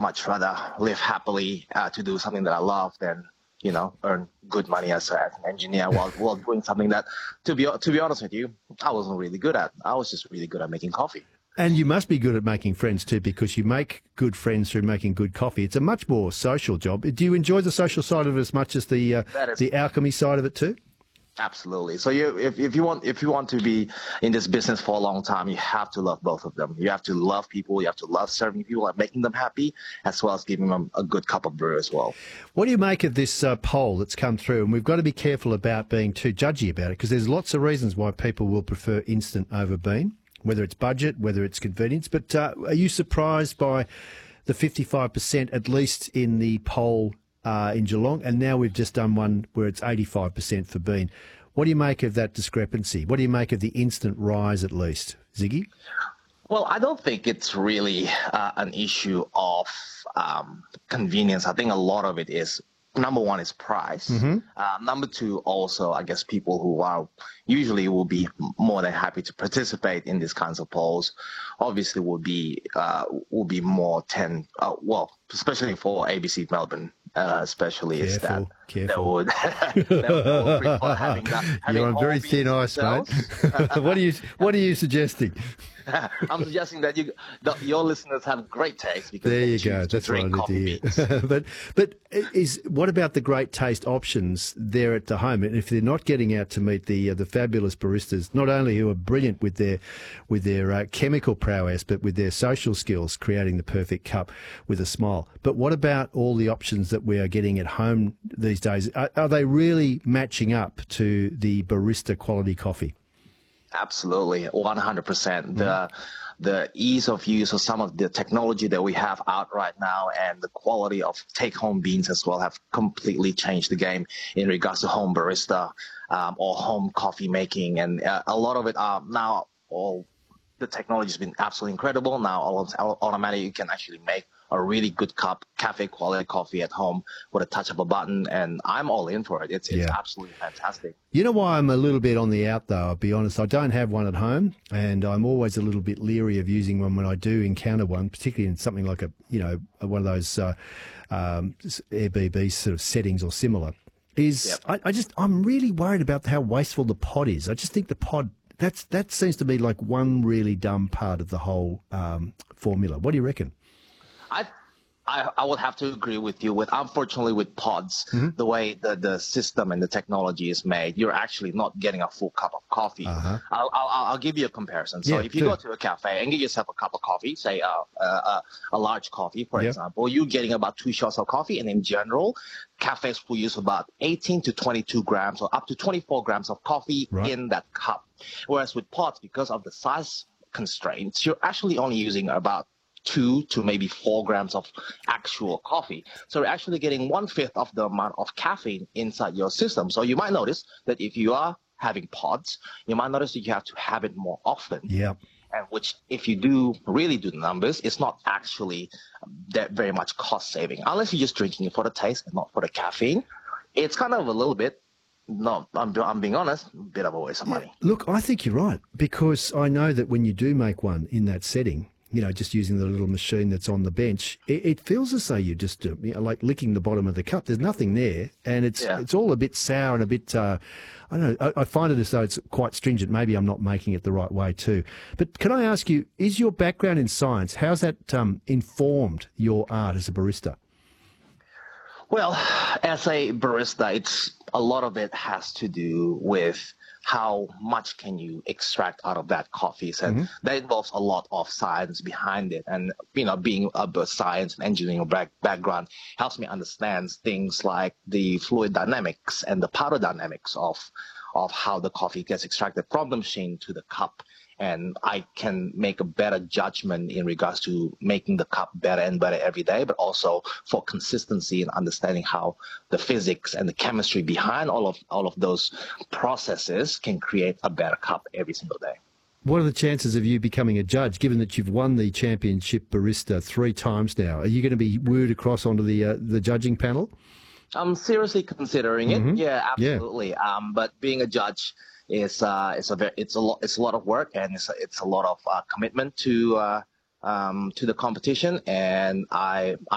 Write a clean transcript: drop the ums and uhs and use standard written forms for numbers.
much rather live happily to do something that I love than earn good money as an engineer while doing something that, to be honest with you, I wasn't really good at. I was just really good at making coffee. And you must be good at making friends too, because you make good friends through making good coffee. It's a much more social job. Do you enjoy the social side of it as much as the alchemy side of it too? Absolutely. So if you want to be in this business for a long time, you have to love both of them. You have to love people. You have to love serving people and making them happy, as well as giving them a good cup of brew as well. What do you make of this poll that's come through? And we've got to be careful about being too judgy about it, because there's lots of reasons why people will prefer instant over bean, whether it's budget, whether it's convenience. But are you surprised by the 55%, at least in the poll in Geelong? And now we've just done one where it's 85% for bean. What do you make of that discrepancy? What do you make of the instant rise, at least, Ziggy? Well, I don't think it's really an issue of convenience. I think a lot of it is, number one, is price. Number two, also, I guess people who are usually will be more than happy to participate in these kinds of polls, obviously will be more especially for ABC Melbourne. Especially is that they would prefer having that. You're on very thin ice, mate. What are you suggesting? I'm suggesting that your listeners have great taste because there you go. That's what I need to hear. But what about the great taste options there at the home? And if they're not getting out to meet the fabulous baristas, not only who are brilliant with their chemical prowess, but with their social skills, creating the perfect cup with a smile. But what about all the options that we are getting at home these days? Are they really matching up to the barista quality coffee? Absolutely, 100%. The ease of use of some of the technology that we have out right now and the quality of take-home beans as well have completely changed the game in regards to home barista or home coffee making. And a lot of it now, all the technology has been absolutely incredible. Now, automatically, you can actually make a really good cup, cafe quality coffee at home with a touch of a button, and I'm all in for it. It's absolutely fantastic. You know why I'm a little bit on the out, though, I'll be honest. I don't have one at home, and I'm always a little bit leery of using one when I do encounter one, particularly in something like one of those Airbnb sort of settings or similar. I'm really worried about how wasteful the pod is. I just think the pod, that seems to be like one really dumb part of the whole formula. What do you reckon? I would have to agree with you. Unfortunately, with pods, the way the system and the technology is made, you're actually not getting a full cup of coffee. I'll give you a comparison. So if you go to a cafe and get yourself a cup of coffee, say a large coffee, for example, you're getting about 2 shots of coffee. And in general, cafes will use about 18 to 22 grams or up to 24 grams of coffee in that cup. Whereas with pods, because of the size constraints, you're actually only using about 2 to maybe 4 grams of actual coffee. So you're actually getting 1/5 of the amount of caffeine inside your system. So you might notice that if you are having pods, you might notice that you have to have it more often. And which, if you really do the numbers, it's not actually that very much cost saving. Unless you're just drinking it for the taste and not for the caffeine. It's kind of a little bit, no, I'm being honest, a bit of a waste of money. Look, I think you're right, because I know that when you do make one in that setting, just using the little machine that's on the bench, it feels as though you're just like licking the bottom of the cup. There's nothing there, and it's all a bit sour and a bit, I don't know, I find it as though it's quite stringent. Maybe I'm not making it the right way too. But can I ask you, is your background in science, how's that informed your art as a barista? Well, as a barista, a lot of it has to do with how much can you extract out of that coffee. So that involves a lot of science behind it. And, being a science and engineering background helps me understand things like the fluid dynamics and the powder dynamics of how the coffee gets extracted from the machine to the cup. And I can make a better judgment in regards to making the cup better and better every day, but also for consistency and understanding how the physics and the chemistry behind all of those processes can create a better cup every single day. What are the chances of you becoming a judge, given that you've won the championship barista 3 times now? Are you going to be wooed across onto the judging panel? I'm seriously considering it. Yeah, absolutely. But being a judge is it's a lot of work, and it's a lot of commitment to the competition, and I